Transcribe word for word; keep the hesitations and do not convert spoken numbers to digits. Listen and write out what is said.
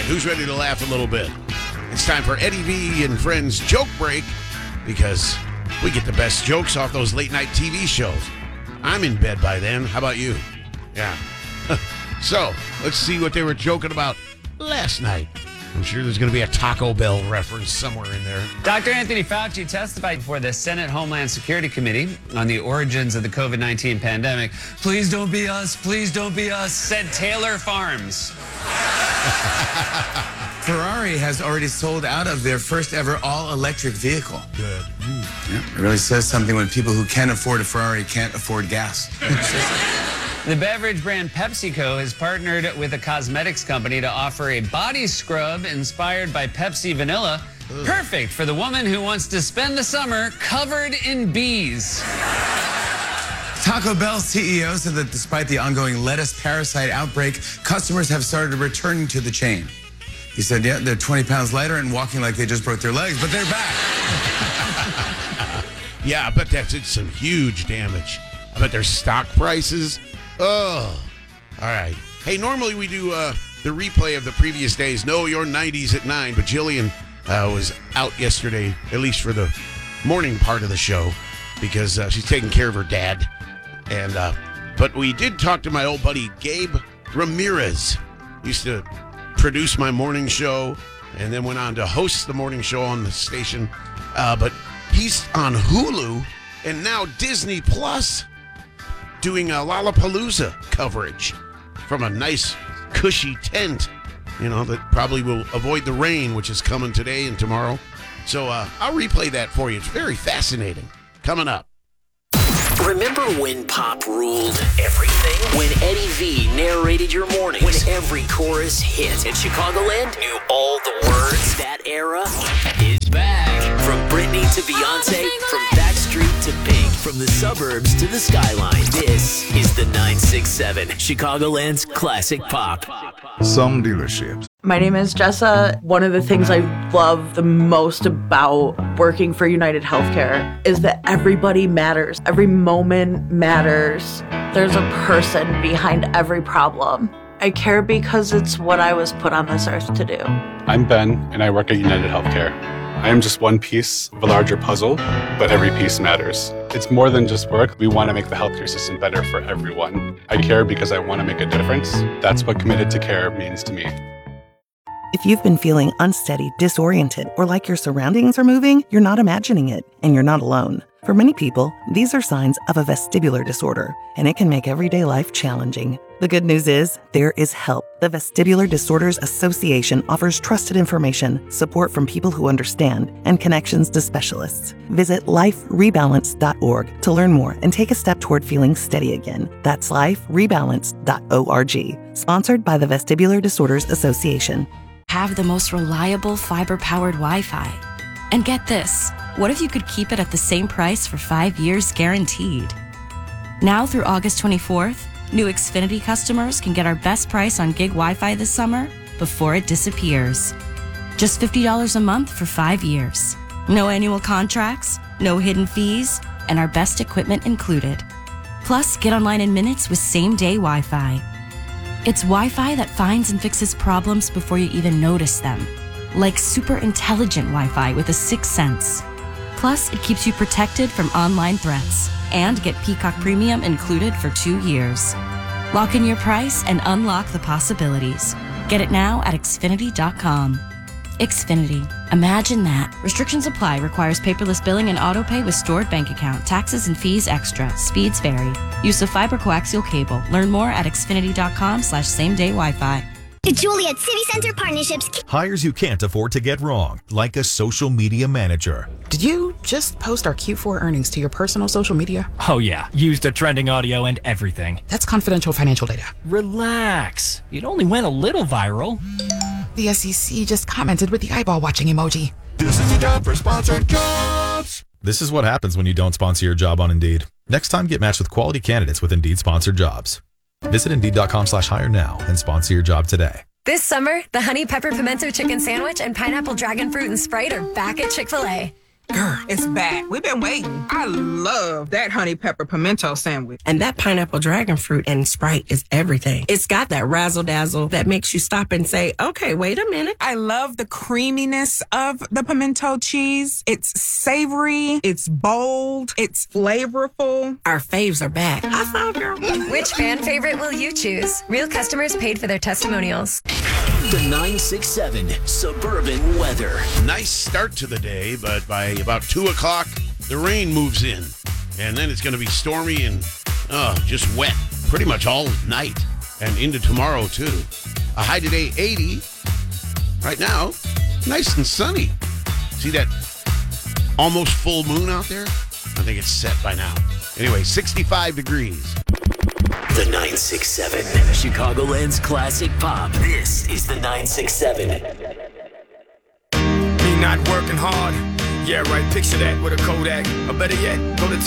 Who's ready to laugh a little bit? It's time for Eddie V and Friends Joke Break, because we get the best jokes off those late night T V shows. I'm in bed by then. How about you? Yeah. So, let's see what they were joking about last night. I'm sure there's going to be a Taco Bell reference somewhere in there. Doctor Anthony Fauci testified before the Senate Homeland Security Committee on the origins of the COVID nineteen pandemic. Please don't be us. Please don't be us, said Taylor Farms. Ferrari has already sold out of their first ever all-electric vehicle. Good. Mm. Yeah, it really says something when people who can afford a Ferrari can't afford gas. The beverage brand PepsiCo has partnered with a cosmetics company to offer a body scrub inspired by Pepsi Vanilla. Ugh. Perfect for the woman who wants to spend the summer covered in bees. Taco Bell C E O said that despite the ongoing lettuce parasite outbreak, customers have started returning to the chain. He said, yeah, they're twenty pounds lighter and walking like they just broke their legs, but they're back. Yeah, I bet that's some huge damage. I bet their stock prices. Oh, all right. Hey, normally we do uh, the replay of the previous days. Know Your nineties at nine, but Jillian uh, was out yesterday, at least for the morning part of the show, because uh, she's taking care of her dad. And uh, but we did talk to my old buddy Gabe Ramirez. Used to produce my morning show, and then went on to host the morning show on the station. Uh, but he's on Hulu and now Disney Plus, doing a Lollapalooza coverage from a nice, cushy tent, you know, that probably will avoid the rain, which is coming today and tomorrow. So uh, I'll replay that for you. It's very fascinating. Coming up. Remember when pop ruled everything? When Eddie V narrated your mornings? When every chorus hit and Chicagoland knew all the words? That era is back. From Britney to Beyonce, from Backstreet to Pink, from the suburbs to the skyline, this is the nine six seven, Chicagoland's classic pop. Some dealerships. My name is Jessa. One of the things I love the most about working for United Healthcare is that everybody matters. Every moment matters. There's a person behind every problem. I care because it's what I was put on this earth to do. I'm Ben, and I work at United Healthcare. I am just one piece of a larger puzzle, but every piece matters. It's more than just work. We want to make the healthcare system better for everyone. I care because I want to make a difference. That's what committed to care means to me. If you've been feeling unsteady, disoriented, or like your surroundings are moving, you're not imagining it, and you're not alone. For many people, these are signs of a vestibular disorder, and it can make everyday life challenging. The good news is, there is help. The Vestibular Disorders Association offers trusted information, support from people who understand, and connections to specialists. Visit life rebalance dot org to learn more and take a step toward feeling steady again. That's life rebalance dot org. Sponsored by the Vestibular Disorders Association. Have the most reliable fiber-powered Wi-Fi. And get this, what if you could keep it at the same price for five years guaranteed? Now through August twenty-fourth, new Xfinity customers can get our best price on gig Wi-Fi this summer before it disappears. Just fifty dollars a month for five years. No annual contracts, no hidden fees, and our best equipment included. Plus, get online in minutes with same-day Wi-Fi. It's Wi-Fi that finds and fixes problems before you even notice them. Like super intelligent Wi-Fi with a sixth sense. Plus, it keeps you protected from online threats. And get Peacock Premium included for two years. Lock in your price and unlock the possibilities. Get it now at Xfinity dot com. Xfinity. Imagine that. Restrictions apply. Requires paperless billing and autopay with stored bank account. Taxes and fees extra. Speeds vary. Use of fiber coaxial cable. Learn more at Xfinity dot com slash same day Wi-Fi. The Juliet City Center Partnerships. Hires you can't afford to get wrong, like a social media manager. Did you just post our Q four earnings to your personal social media? Oh yeah, used the trending audio and everything. That's confidential financial data. Relax. It only went a little viral. The S E C just commented with the eyeball watching emoji. This is the job for sponsored jobs. This is what happens when you don't sponsor your job on Indeed. Next time, get matched with quality candidates with Indeed sponsored jobs. Visit Indeed dot com slash hire now and sponsor your job today. This summer, the Honey Pepper Pimento Chicken Sandwich and Pineapple Dragon Fruit and Sprite are back at Chick-fil-A. Girl, it's back. We've been waiting. I love that honey pepper pimento sandwich. And that pineapple dragon fruit and Sprite is everything. It's got that razzle dazzle that makes you stop and say, okay, wait a minute. I love the creaminess of the pimento cheese. It's savory, it's bold, it's flavorful. Our faves are back. I found her. Which fan favorite will you choose? Real customers paid for their testimonials. The nine six seven Suburban Weather. Nice start to the day, but by about two o'clock, the rain moves in. And then it's going to be stormy and oh, just wet pretty much all night and into tomorrow, too. A high today, eighty. Right now, nice and sunny. See that almost full moon out there? I think it's set by now. Anyway, sixty-five degrees. The nine six seven, Chicagoland's classic pop. This is the nine six seven. Me not working hard. Yeah, right. Picture that with a Kodak. Or better yet, go to town.